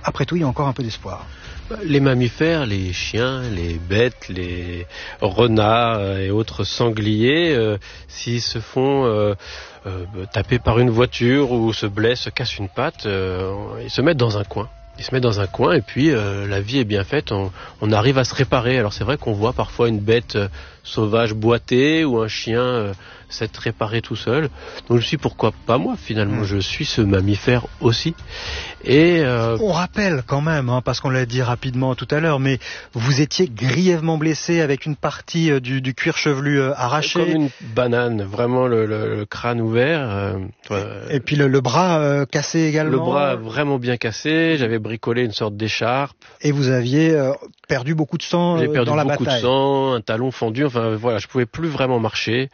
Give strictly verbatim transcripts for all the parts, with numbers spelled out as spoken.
après tout, il y a encore un peu d'espoir. Les mammifères, les chiens, les bêtes, les renards et autres sangliers, euh, s'ils se font euh, euh, taper par une voiture ou se blessent, se cassent une patte, euh, ils se mettent dans un coin. Ils se mettent dans un coin et puis euh, la vie est bien faite, on, on arrive à se réparer. Alors c'est vrai qu'on voit parfois une bête euh, sauvage boiter ou un chien euh, s'être réparé tout seul. Donc je me suis dit, pourquoi pas moi finalement, mmh. je suis ce mammifère aussi. Et euh... on rappelle quand même, hein, parce qu'on l'a dit rapidement tout à l'heure, mais vous étiez grièvement blessé avec une partie euh, du, du cuir chevelu euh, arraché. Comme une banane, vraiment le, le, le crâne ouvert. Euh, et, et puis le, le bras euh, cassé également. Le bras vraiment bien cassé, j'avais bricolé une sorte d'écharpe. Et vous aviez euh, perdu beaucoup de sang J'ai perdu dans la beaucoup bataille. de sang, un talon fendu, enfin voilà, je pouvais plus vraiment marcher.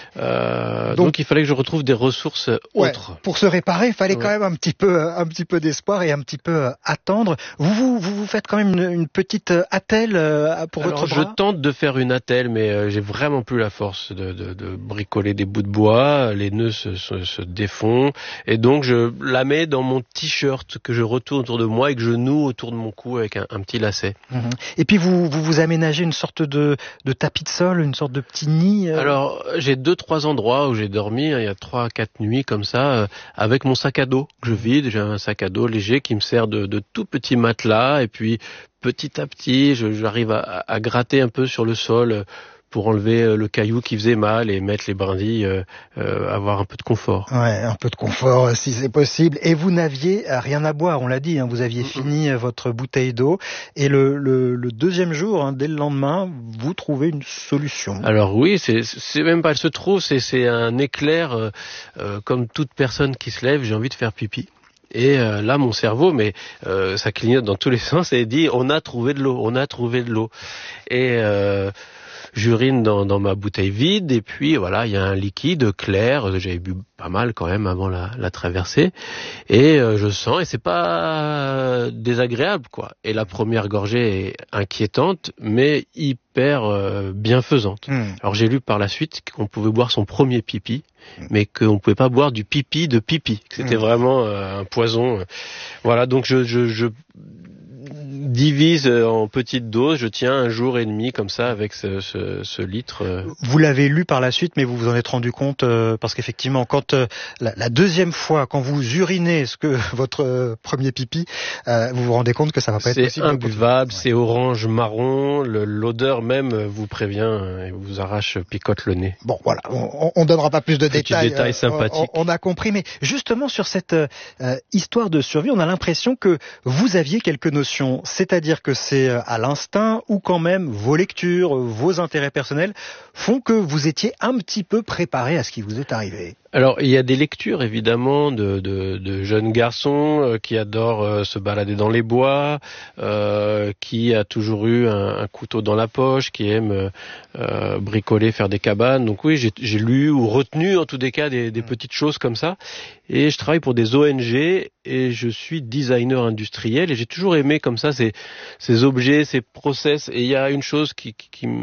Euh, donc, donc il fallait que je retrouve des ressources ouais, autres. Pour se réparer, il fallait ouais. quand même un petit peu, un petit peu d'espoir et un petit peu attendre. Vous vous, vous, vous faites quand même une, une petite attelle pour Alors, votre bras. Je tente de faire une attelle, mais euh, j'ai vraiment plus la force de, de, de bricoler des bouts de bois. Les nœuds se, se, se défont et donc je la mets dans mon t-shirt que je retourne autour de moi et que je noue autour de mon cou avec un, un petit lacet. Mmh. Et puis vous, vous vous aménagez une sorte de, de tapis de sol, une sorte de petit nid. Euh... Alors j'ai deux trois endroits où j'ai dormi, hein, il y a trois quatre nuits comme ça, euh, avec mon sac à dos que je vide. J'ai un sac à dos léger qui me sert de, de tout petit matelas et puis petit à petit je, j'arrive à, à gratter un peu sur le sol pour enlever le caillou qui faisait mal et mettre les brindilles, euh, euh, avoir un peu de confort. Ouais, un peu de confort si c'est possible. Et vous n'aviez rien à boire, on l'a dit, hein, vous aviez mm-hmm. fini votre bouteille d'eau. Et le, le, le deuxième jour, hein, dès le lendemain, vous trouvez une solution. Alors oui, c'est, c'est même pas elle se trouve, c'est, c'est un éclair, euh, euh, comme toute personne qui se lève, j'ai envie de faire pipi. Et euh, là, mon cerveau, mais euh, ça clignote dans tous les sens et dit on a trouvé de l'eau, on a trouvé de l'eau. Et euh, j'urine dans, dans ma bouteille vide et puis voilà, il y a un liquide clair. J'avais bu pas mal quand même avant la, la traversée et euh, je sens et c'est pas désagréable quoi. Et la première gorgée est inquiétante mais hyper euh, bienfaisante. Mmh. Alors j'ai lu par la suite qu'on pouvait boire son premier pipi, mais qu'on ne pouvait pas boire du pipi de pipi. C'était mmh. vraiment euh, un poison. Voilà, donc je, je, je divise en petites doses. Je tiens un jour et demi comme ça avec ce, ce, ce litre. Vous l'avez lu par la suite, mais vous vous en êtes rendu compte euh, parce qu'effectivement, quand euh, la, la deuxième fois, quand vous urinez ce que votre euh, premier pipi, euh, vous vous rendez compte que ça va pas c'est être possible. C'est imbuvable, ouais. C'est orange marron. Le, l'odeur même vous prévient et vous arrache, picote le nez. Bon, voilà, on, on donnera pas plus de Petit détails. détails euh, sympathiques. On, on a compris, mais justement sur cette euh, histoire de survie, on a l'impression que vous aviez quelques notions. C'est-à-dire que c'est à l'instinct ou quand même vos lectures, vos intérêts personnels font que vous étiez un petit peu préparé à ce qui vous est arrivé. Alors, il y a des lectures, évidemment, de, de, de jeunes garçons euh, qui adorent euh, se balader dans les bois, euh, qui a toujours eu un, un couteau dans la poche, qui aime euh, bricoler, faire des cabanes. Donc oui, j'ai, j'ai lu ou retenu, en tous des cas, des, des petites choses comme ça. Et je travaille pour des O N G et je suis designer industriel et j'ai toujours aimé comme ça ces, ces objets, ces process. Et il y a une chose qui, qui, qui,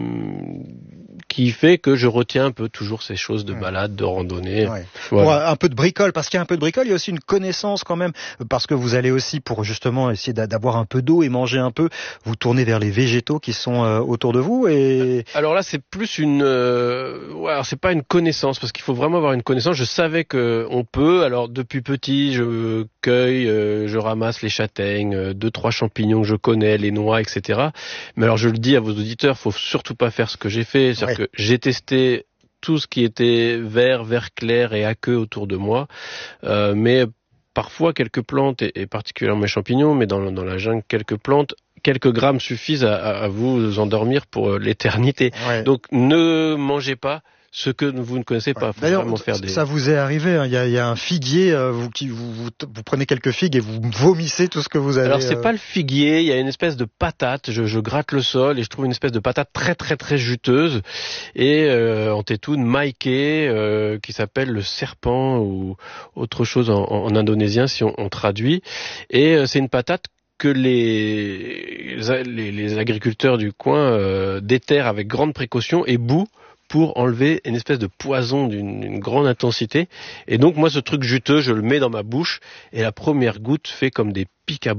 qui fait que je retiens un peu toujours ces choses de balade, de randonnée. Ouais. Voilà. Un peu de bricole, parce qu'il y a un peu de bricole, il y a aussi une connaissance quand même, parce que vous allez aussi, pour justement essayer d'avoir un peu d'eau et manger un peu, vous tournez vers les végétaux qui sont euh, autour de vous. Et alors là, c'est plus une, euh... ouais, alors c'est pas une connaissance, parce qu'il faut vraiment avoir une connaissance. Je savais que on peut. Alors depuis petit, je cueille, euh, je ramasse les châtaignes, euh, deux trois champignons que je connais, les noix, et cetera. Mais alors je le dis à vos auditeurs, faut surtout pas faire ce que j'ai fait, c'est-à-dire ouais. que j'ai testé tout ce qui était vert, vert clair et aqueux autour de moi, euh, mais parfois quelques plantes, et, et particulièrement mes champignons, mais dans, dans la jungle, quelques plantes, quelques grammes suffisent à, à vous endormir pour l'éternité. Ouais. Donc ne mangez pas ce que vous ne connaissez pas. Faut D'ailleurs, vraiment faire des... ça vous est arrivé, hein. il, y a, il y a un figuier, euh, vous, qui, vous, vous, vous prenez quelques figues et vous vomissez tout ce que vous avez. Alors c'est euh... pas le figuier, il y a une espèce de patate, je, je gratte le sol et je trouve une espèce de patate très très très juteuse et euh, en tétoune maïké euh, qui s'appelle le serpent ou autre chose en, en indonésien si on, on traduit. Et euh, c'est une patate que les, les, les agriculteurs du coin euh, déterrent avec grande précaution et bouent pour enlever une espèce de poison d'une, d'une grande intensité. Et donc moi, ce truc juteux, je le mets dans ma bouche et la première goutte fait comme des pics à